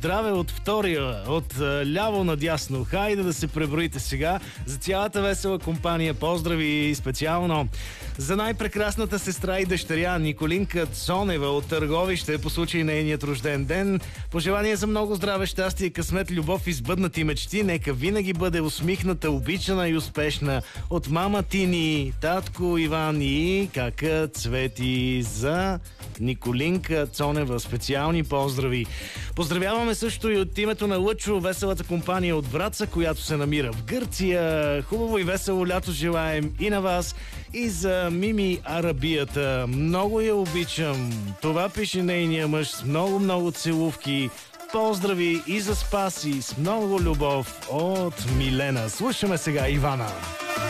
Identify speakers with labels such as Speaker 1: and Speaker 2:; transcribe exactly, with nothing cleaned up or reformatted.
Speaker 1: здраве от втория, от а, ляво надясно. Хайде да се преброите сега. За цялата весела компания поздрави специално за най-прекрасната сестра и дъщеря Николинка Цонева от Търговище по случай нейният рожден ден. Пожелания за много здраве, щастие, късмет, любов и сбъднати мечти. Нека винаги бъде усмихната, обичана и успешна от мама Тини, татко Иван и кака Цвети. За Николинка Цонева специални поздрави. Поздравяваме също и от името на Лъчо, веселата компания от Враца, която се намира в Гърция. Хубаво и весело лято желаем и на вас, и за Мими Арабията. Много я обичам. Това пише нейния мъж с много-много целувки. Поздрави и за Спаси с много любов от Милена. Слушаме сега Ивана.